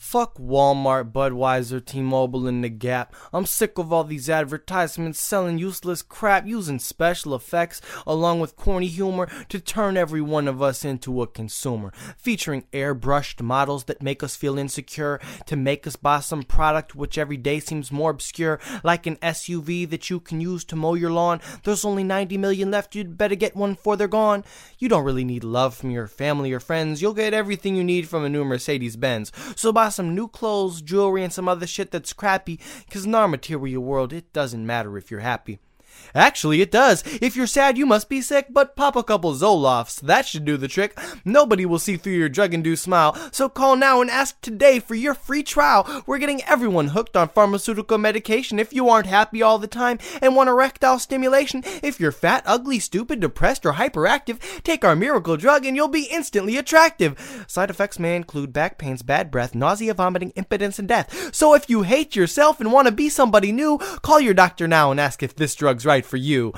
Fuck Walmart, Budweiser, T-Mobile, and The Gap. I'm sick of all these advertisements selling useless crap using special effects along with corny humor to turn every one of us into a consumer. Featuring airbrushed models that make us feel insecure to make us buy some product which every day seems more obscure, like an SUV that you can use to mow your lawn. There's only 90 million left, you'd better get one before they're gone. You don't really need love from your family or friends. You'll get everything you need from a new Mercedes-Benz. So buy some new clothes, jewelry, and some other shit that's crappy, because in our material world, it doesn't matter if you're happy. Actually, it does. If you're sad, you must be sick, but pop a couple Zolofts. That should do the trick. Nobody will see through your drug-induced smile. So call now and ask today for your free trial. We're getting everyone hooked on pharmaceutical medication. If you aren't happy all the time and want erectile stimulation, if you're fat, ugly, stupid, depressed, or hyperactive, take our miracle drug and you'll be instantly attractive. Side effects may include back pains, bad breath, nausea, vomiting, impotence, and death. So if you hate yourself and want to be somebody new, call your doctor now and ask if this drug's right for you.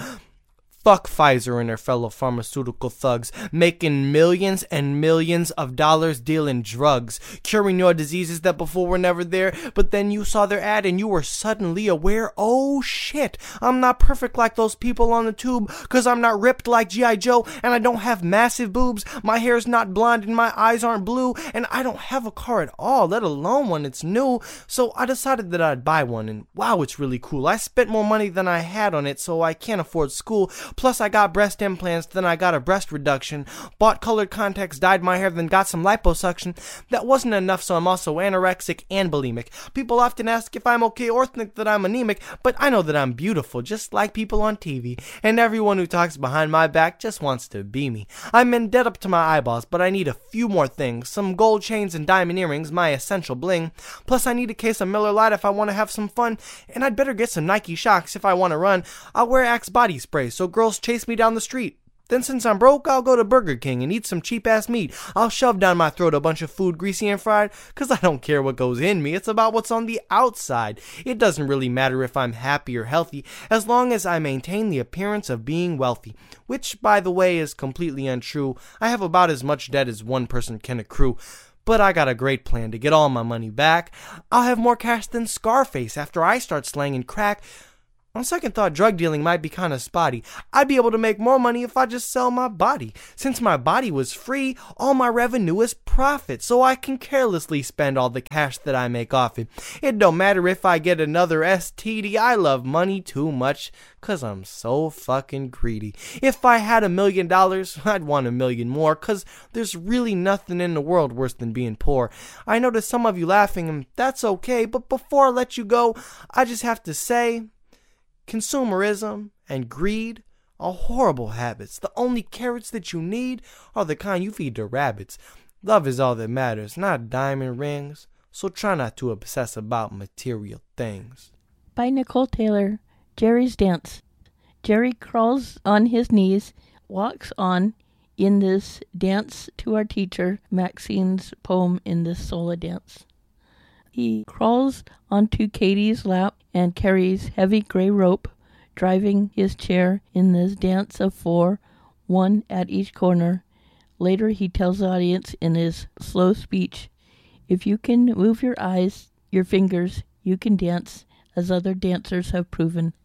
Fuck Pfizer and their fellow pharmaceutical thugs, making millions and millions of dollars dealing drugs, curing your diseases that before were never there, but then you saw their ad and you were suddenly aware, oh shit, I'm not perfect like those people on the tube, cause I'm not ripped like G.I. Joe, and I don't have massive boobs, my hair's not blonde and my eyes aren't blue, and I don't have a car at all, let alone when it's new. So I decided that I'd buy one, and wow, it's really cool. I spent more money than I had on it, so I can't afford school. Plus, I got breast implants, then I got a breast reduction, bought colored contacts, dyed my hair, then got some liposuction. That wasn't enough, so I'm also anorexic and bulimic. People often ask if I'm okay or think that I'm anemic, but I know that I'm beautiful, just like people on TV. And everyone who talks behind my back just wants to be me. I'm in debt up to my eyeballs, but I need a few more things. Some gold chains and diamond earrings, my essential bling. Plus, I need a case of Miller Lite if I want to have some fun. And I'd better get some Nike Shox if I want to run. I'll wear Axe body spray so girls chase me down the street. Then since I'm broke, I'll go to Burger King and eat some cheap-ass meat. I'll shove down my throat a bunch of food greasy and fried, cause I don't care what goes in me, it's about what's on the outside. It doesn't really matter if I'm happy or healthy, as long as I maintain the appearance of being wealthy. Which, by the way, is completely untrue. I have about as much debt as one person can accrue. But I got a great plan to get all my money back. I'll have more cash than Scarface after I start slanging crack. On second thought, drug dealing might be kind of spotty. I'd be able to make more money if I just sell my body. Since my body was free, all my revenue is profit, so I can carelessly spend all the cash that I make off it. It don't matter if I get another STD, I love money too much, cause I'm so fucking greedy. If I had $1 million, I'd want 1 million more, cause there's really nothing in the world worse than being poor. I notice some of you laughing, and that's okay, but before I let you go, I just have to say, consumerism and greed are horrible habits. The only carrots that you need are the kind you feed to rabbits. Love is all that matters, not diamond rings. So try not to obsess about material things. By Nicole Taylor, Jerry's Dance. Jerry crawls on his knees, walks on in this dance to our teacher, Maxine's poem in this solo dance. He crawls onto Katie's lap and carries heavy gray rope, driving his chair in this dance of 4, 1 at each corner. Later he tells the audience in his slow speech, if you can move your eyes, your fingers, you can dance, as other dancers have proven.